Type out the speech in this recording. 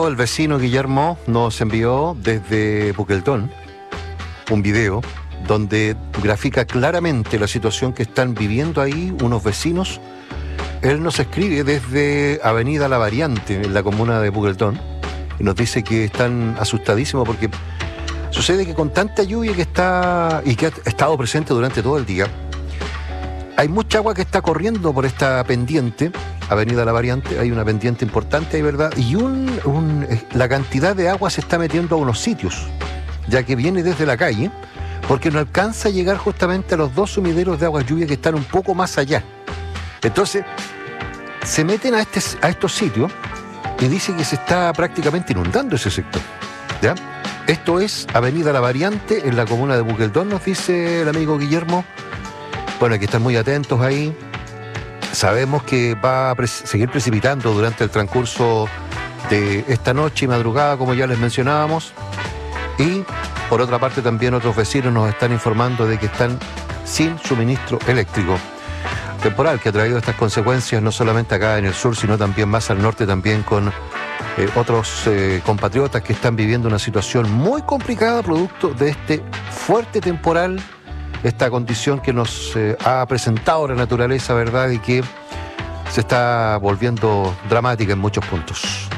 el vecino Guillermo nos envió desde Puqueltón un video donde grafica claramente la situación que están viviendo ahí unos vecinos. Él nos escribe desde Avenida La Variante, en la comuna de Puqueltón, y nos dice que están asustadísimos porque sucede que con tanta lluvia que está y que ha estado presente durante todo el día, hay mucha agua que está corriendo por esta pendiente, Avenida La Variante. Hay una pendiente importante ahí, ¿verdad? Y la cantidad de agua se está metiendo a unos sitios, ya que viene desde la calle, porque no alcanza a llegar justamente a los dos sumideros de agua lluvia que están un poco más allá. Entonces, se meten a estos sitios y dice que se está prácticamente inundando ese sector, ¿ya? Esto es Avenida La Variante, en la comuna de Puqueltón, nos dice el amigo Guillermo. Bueno, hay que estar muy atentos ahí. Sabemos que va a seguir precipitando durante el transcurso de esta noche y madrugada, como ya les mencionábamos. Y, por otra parte, también otros vecinos nos están informando de que están sin suministro eléctrico temporal, que ha traído estas consecuencias no solamente acá en el sur, sino también más al norte, también con otros compatriotas que están viviendo una situación muy complicada producto de este fuerte temporal, esta condición que nos ha presentado la naturaleza, ¿verdad? Y que se está volviendo dramática en muchos puntos.